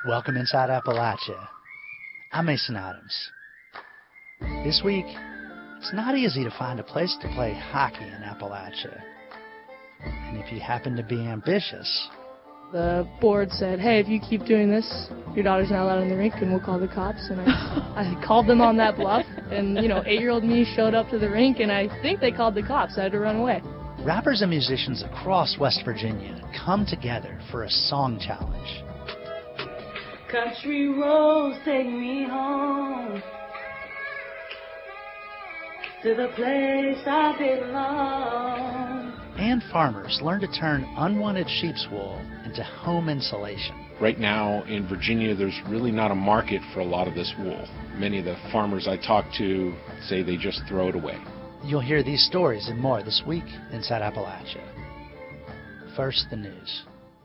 Welcome inside Appalachia. I'm Mason Adams. This week, it's not easy to find a place to play hockey in Appalachia. And if you happen to be ambitious, the board said, hey, if you keep doing this, your daughter's not allowed in the rink and we'll call the cops. And I called them on that bluff. And, 8-year-old me showed up to the rink and I think they called the cops. I had to run away. Rappers and musicians across West Virginia come together for a song challenge. Country roads take me home to the place I belong. And farmers learn to turn unwanted sheep's wool into home insulation. Right now in Virginia, there's really not a market for a lot of this wool. Many of the farmers I talk to say they just throw it away. You'll hear these stories and more this week inside Appalachia. First, the news.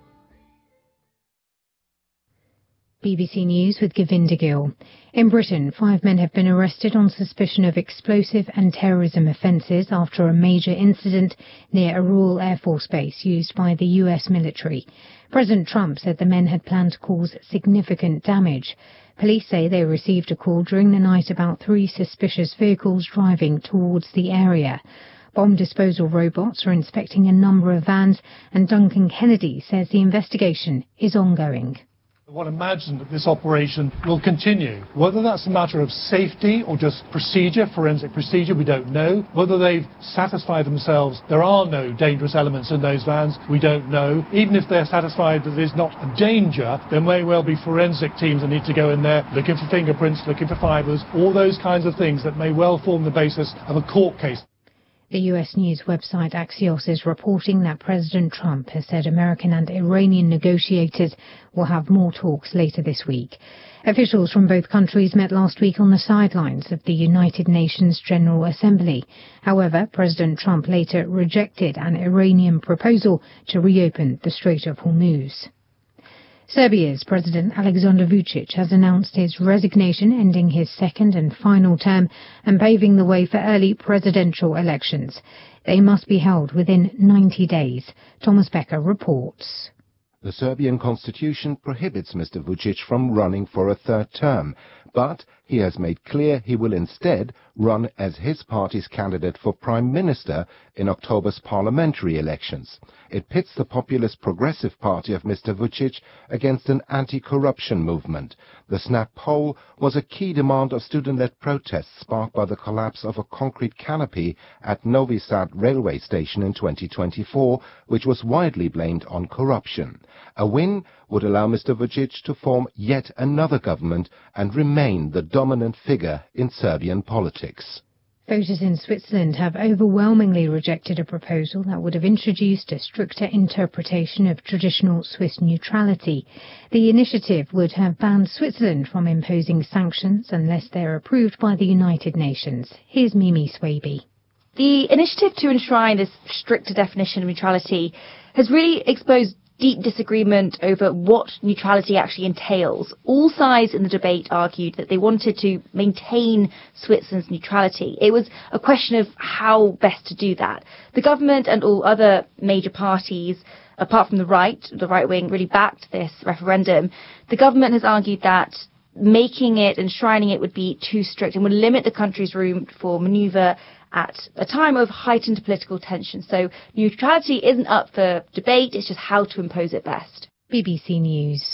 BBC News with Govinda Gill. In Britain, 5 men have been arrested on suspicion of explosive and terrorism offences after a major incident near a Royal Air Force base used by the US military. President Trump said the men had planned to cause significant damage. Police say they received a call during the night about 3 suspicious vehicles driving towards the area. Bomb disposal robots are inspecting a number of vans, and Duncan Kennedy says the investigation is ongoing. One imagines that this operation will continue. Whether that's a matter of safety or just procedure, forensic procedure, we don't know. Whether they've satisfied themselves there are no dangerous elements in those vans, we don't know. Even if they're satisfied that there's not a danger, there may well be forensic teams that need to go in there looking for fingerprints, looking for fibres, all those kinds of things that may well form the basis of a court case. The US news website Axios is reporting that President Trump has said American and Iranian negotiators will have more talks later this week. Officials from both countries met last week on the sidelines of the United Nations General Assembly. However, President Trump later rejected an Iranian proposal to reopen the Strait of Hormuz. Serbia's President Aleksandar Vučić has announced his resignation, ending his second and final term and paving the way for early presidential elections. They must be held within 90 days. Thomas Becker reports. The Serbian constitution prohibits Mr. Vučić from running for a third term, but he has made clear he will instead run as his party's candidate for Prime Minister in October's parliamentary elections. It pits the populist Progressive Party of Mr. Vučić against an anti-corruption movement. The snap poll was a key demand of student-led protests sparked by the collapse of a concrete canopy at Novi Sad railway station in 2024, which was widely blamed on corruption. A win would allow Mr. Vučić to form yet another government and remain the dominant figure in Serbian politics. Voters in Switzerland have overwhelmingly rejected a proposal that would have introduced a stricter interpretation of traditional Swiss neutrality. The initiative would have banned Switzerland from imposing sanctions unless they're approved by the United Nations. Here's Mimi Swaby. The initiative to enshrine this stricter definition of neutrality has really exposed deep disagreement over what neutrality actually entails. All sides in the debate argued that they wanted to maintain Switzerland's neutrality. It was a question of how best to do that. The government and all other major parties, apart from the right wing, really backed this referendum. The government has argued that making it, enshrining it, would be too strict and would limit the country's room for manoeuvre at a time of heightened political tension. So neutrality isn't up for debate, it's just how to impose it best. BBC News.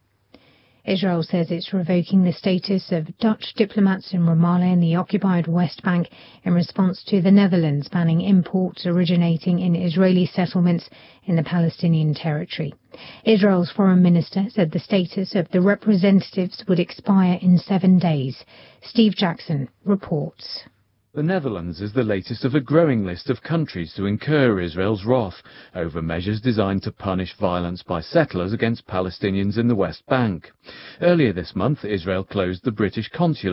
Israel says it's revoking the status of Dutch diplomats in Ramallah in the occupied West Bank in response to the Netherlands banning imports originating in Israeli settlements in the Palestinian territory. Israel's foreign minister said the status of the representatives would expire in 7 days. Steve Jackson reports. The Netherlands is the latest of a growing list of countries to incur Israel's wrath over measures designed to punish violence by settlers against Palestinians in the West Bank. Earlier this month, Israel closed the British consulate